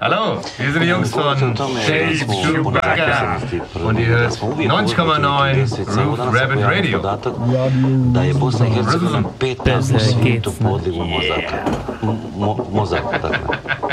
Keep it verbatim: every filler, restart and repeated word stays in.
Hallo, wir sind die Jungs von Dave Chewbacca und ihr hört neunzig Komma neun Roof Rabbit Radio. Da je Bosna i Hercegovina peta u svijetu po odlivu mozaka. Mo, mozaka, dakle.